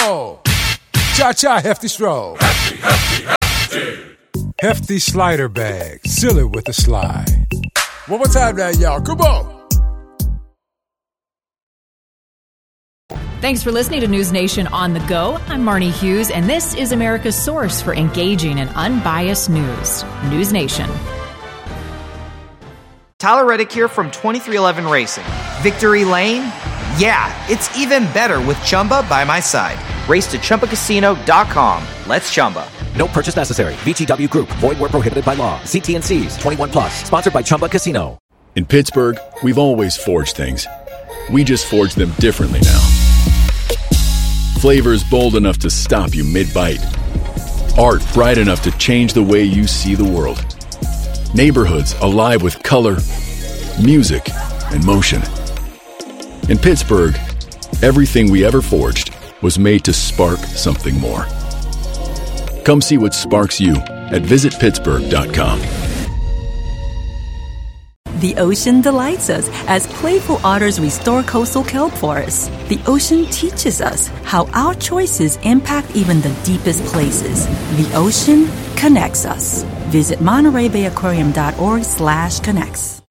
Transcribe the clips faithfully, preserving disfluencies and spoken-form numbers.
roll. Cha-cha, hefty stroll. Hefty, hefty, hefty. Hefty slider bag. Seal it with a slide. One more time now, y'all. Come on. Thanks for listening to News Nation on the Go. I'm Marnie Hughes, and this is America's source for engaging and unbiased news. News Nation. Tyler Reddick here from twenty-three eleven Racing. Victory Lane? Yeah, it's even better with Chumba by my side. Race to Chumba Casino dot com. Let's Chumba. No purchase necessary. V G W Group. Void where prohibited by law. See T and C's. twenty-one plus. Sponsored by Chumba Casino. In Pittsburgh, we've always forged things. We just forge them differently now. Flavors bold enough to stop you mid-bite. Art bright enough to change the way you see the world. Neighborhoods alive with color, music, and motion. In Pittsburgh, everything we ever forged was made to spark something more. Come see what sparks you at visit pittsburgh dot com. The ocean delights us as playful otters restore coastal kelp forests. The ocean teaches us how our choices impact even the deepest places. The ocean connects us. Visit Monterey Bay Aquarium dot org slash connects.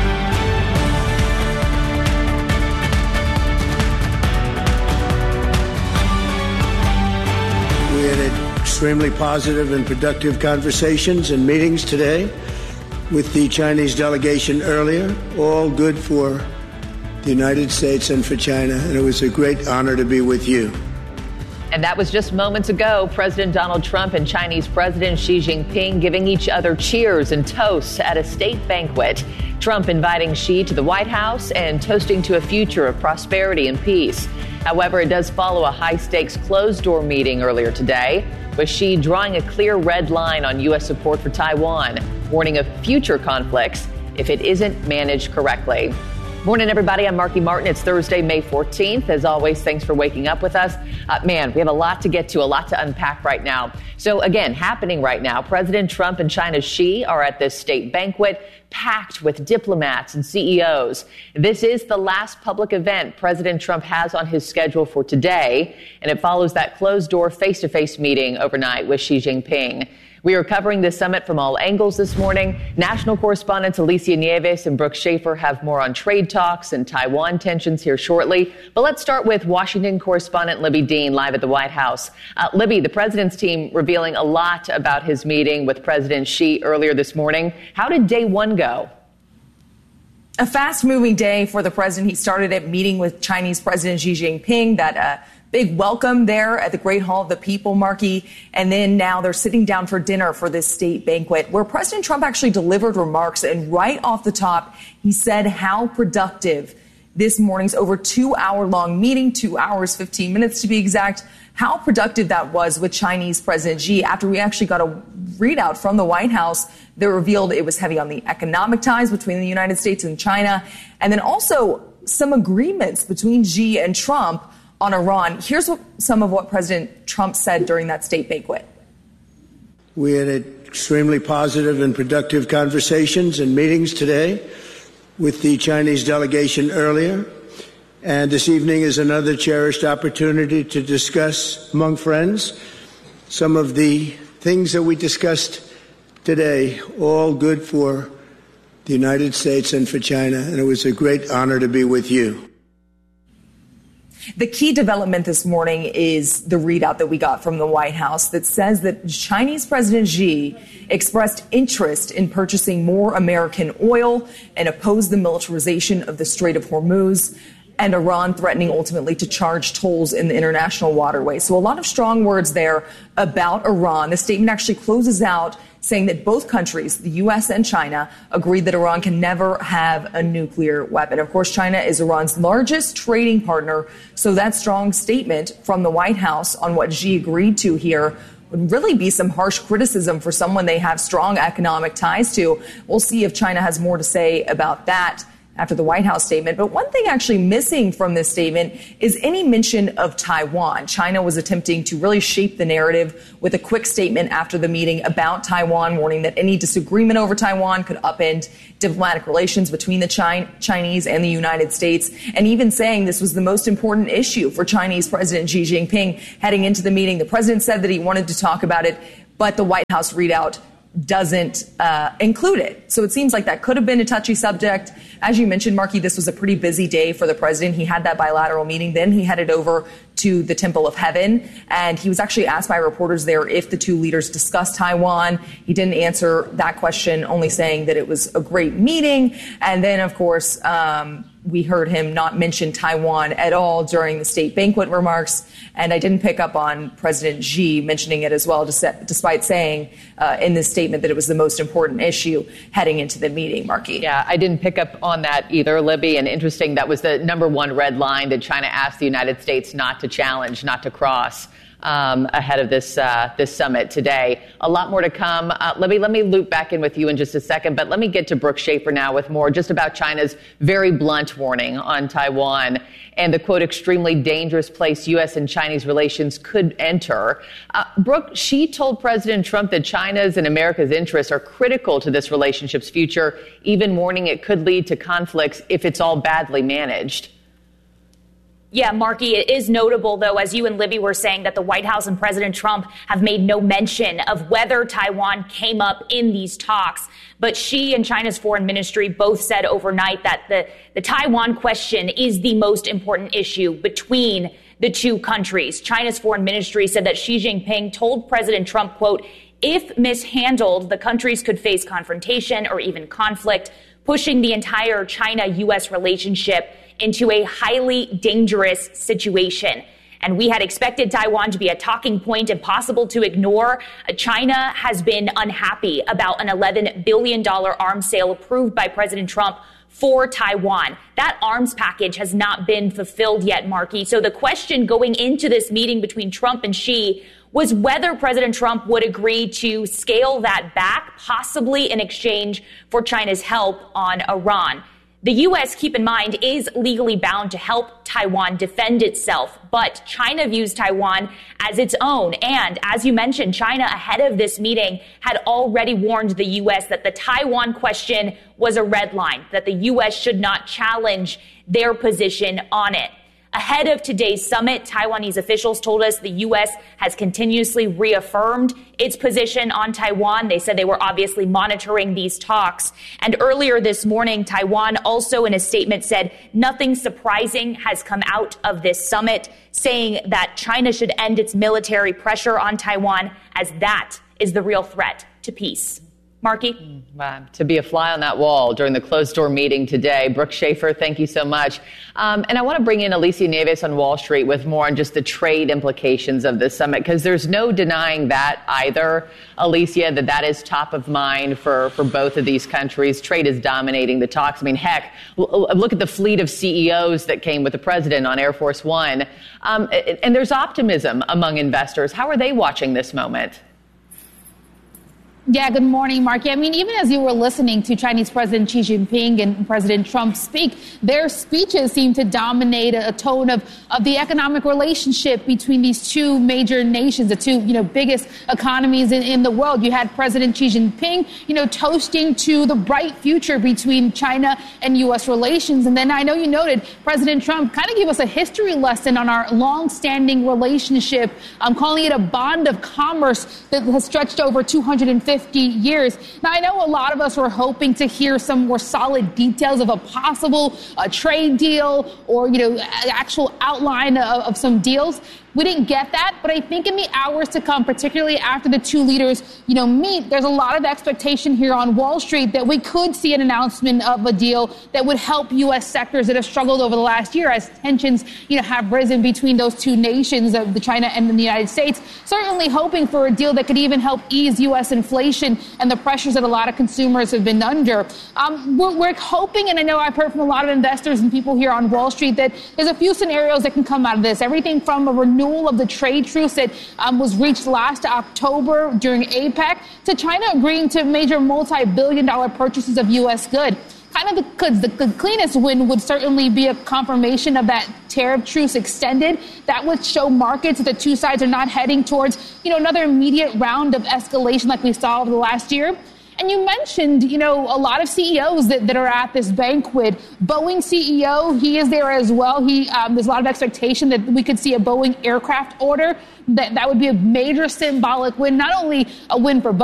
We had extremely positive and productive conversations and meetings today with the Chinese delegation earlier, all good for the United States and for China, and it was a great honor to be with you. And that was just moments ago. President Donald Trump and Chinese President Xi Jinping giving each other cheers and toasts at a state banquet. Trump inviting Xi to the White House and toasting to a future of prosperity and peace. However, it does follow a high-stakes closed-door meeting earlier today, with Xi drawing a clear red line on U S support for Taiwan, warning of future conflicts if it isn't managed correctly. Morning, everybody. I'm Marky Martin. It's Thursday, May fourteenth. As always, thanks for waking up with us. Uh, man, we have a lot to get to, a lot to unpack right now. So again, happening right now, President Trump and China's Xi are at this state banquet, packed with diplomats and C E Os. This is the last public event President Trump has on his schedule for today, and it follows that closed-door face-to-face meeting overnight with Xi Jinping. We are covering this summit from all angles this morning. National correspondents Alicia Nieves and Brooke Schaefer have more on trade talks and Taiwan tensions here shortly. But let's start with Washington correspondent Libby Dean live at the White House. Uh, Libby, the president's team revealing a lot about his meeting with President Xi earlier this morning. How did day one go? A fast-moving day for the president. He started at meeting with Chinese President Xi Jinping, that uh, big welcome there at the Great Hall of the People, Marky. And then now they're sitting down for dinner for this state banquet where President Trump actually delivered remarks. And right off the top, he said how productive this morning's over two hour long meeting, two hours, fifteen minutes to be exact, how productive that was with Chinese President Xi. After we actually got a readout from the White House that revealed it was heavy on the economic ties between the United States and China. And then also some agreements between Xi and Trump on Iran. Here's what, some of what President Trump said during that state banquet. We had extremely positive and productive conversations and meetings today with the Chinese delegation earlier. And this evening is another cherished opportunity to discuss among friends some of the things that we discussed today, all good for the United States and for China. And it was a great honor to be with you. The key development this morning is the readout that we got from the White House that says that Chinese President Xi expressed interest in purchasing more American oil and opposed the militarization of the Strait of Hormuz, and Iran threatening ultimately to charge tolls in the international waterway. So a lot of strong words there about Iran. The statement actually closes out saying that both countries, the U S and China, agreed that Iran can never have a nuclear weapon. Of course, China is Iran's largest trading partner. So that strong statement from the White House on what Xi agreed to here would really be some harsh criticism for someone they have strong economic ties to. We'll see if China has more to say about that after the White House statement. But one thing actually missing from this statement is any mention of Taiwan. China was attempting to really shape the narrative with a quick statement after the meeting about Taiwan, warning that any disagreement over Taiwan could upend diplomatic relations between the Chi- Chinese and the United States, and even saying this was the most important issue for Chinese President Xi Jinping heading into the meeting. The president said that he wanted to talk about it, but the White House readout doesn't uh, include it. So it seems like that could have been a touchy subject. As you mentioned, Marky, this was a pretty busy day for the president. He had that bilateral meeting. Then he headed over to the Temple of Heaven, and he was actually asked by reporters there if the two leaders discussed Taiwan. He didn't answer that question, only saying that it was a great meeting. And then, of course, um, we heard him not mention Taiwan at all during the state banquet remarks. And I didn't pick up on President Xi mentioning it as well, despite saying uh, in this statement that it was the most important issue heading into the meeting, Marky. Yeah, I didn't pick up on that either, Libby. And interesting, that was the number one red line that China asked the United States not to challenge, not to cross um, ahead of this uh, this summit today. A lot more to come. Uh, Libby, let me loop back in with you in just a second, but let me get to Brooke Schaefer now with more just about China's very blunt warning on Taiwan and the, quote, extremely dangerous place U S and Chinese relations could enter. Uh, Brooke, she told President Trump that China's and America's interests are critical to this relationship's future, even warning it could lead to conflicts if it's all badly managed. Yeah, Marky, it is notable, though, as you and Libby were saying, that the White House and President Trump have made no mention of whether Taiwan came up in these talks. But Xi and China's foreign ministry both said overnight that the, the Taiwan question is the most important issue between the two countries. China's foreign ministry said that Xi Jinping told President Trump, quote, if mishandled, the countries could face confrontation or even conflict, pushing the entire China-U S relationship into a highly dangerous situation. And we had expected Taiwan to be a talking point impossible to ignore. China has been unhappy about an eleven billion dollars arms sale approved by President Trump for Taiwan. That arms package has not been fulfilled yet, Marky. So the question going into this meeting between Trump and Xi was whether President Trump would agree to scale that back, possibly in exchange for China's help on Iran. The U S, keep in mind, is legally bound to help Taiwan defend itself, but China views Taiwan as its own. And as you mentioned, China, ahead of this meeting, had already warned the U S that the Taiwan question was a red line, that the U S should not challenge their position on it. Ahead of today's summit, Taiwanese officials told us the U S has continuously reaffirmed its position on Taiwan. They said they were obviously monitoring these talks. And earlier this morning, Taiwan also in a statement said nothing surprising has come out of this summit, saying that China should end its military pressure on Taiwan as that is the real threat to peace. Marky? Wow. To be a fly on that wall during the closed-door meeting today. Brooke Schaefer, thank you so much. Um, and I want to bring in Alicia Nieves on Wall Street with more on just the trade implications of this summit, because there's no denying that either, Alicia, that that is top of mind for, for both of these countries. Trade is dominating the talks. I mean, heck, look at the fleet of C E Os that came with the president on Air Force One. Um, and there's optimism among investors. How are they watching this moment? Yeah, good morning, Marky. I mean, even as you were listening to Chinese President Xi Jinping and President Trump speak, their speeches seem to dominate a tone of, of the economic relationship between these two major nations, the two, you know, biggest economies in, in the world. You had President Xi Jinping, you know, toasting to the bright future between China and U S relations. And then I know you noted President Trump kind of gave us a history lesson on our long-standing relationship, um, calling it a bond of commerce that has stretched over two hundred fifty years. Now, I know a lot of us were hoping to hear some more solid details of a possible uh, trade deal or, you know, actual outline of, of some deals. We didn't get that, but I think in the hours to come, particularly after the two leaders, you know, meet, there's a lot of expectation here on Wall Street that we could see an announcement of a deal that would help U S sectors that have struggled over the last year as tensions, you know, have risen between those two nations, of the China and the United States. Certainly hoping for a deal that could even help ease U S inflation and the pressures that a lot of consumers have been under. Um, we're, we're hoping, and I know I've heard from a lot of investors and people here on Wall Street, that there's a few scenarios that can come out of this. Everything from a renewal of the trade truce that um, was reached last October during APEC to China agreeing to major multi-billion dollar purchases of U S goods. kind of the, the, the cleanest win would certainly be a confirmation of that tariff truce extended. That would show markets that the two sides are not heading towards, you know, another immediate round of escalation like we saw over the last year. And you mentioned, you know, a lot of C E Os that, that are at this banquet. Boeing C E O, he is there as well. He um, there's a lot of expectation that we could see a Boeing aircraft order. That that would be a major symbolic win, not only a win for Boeing,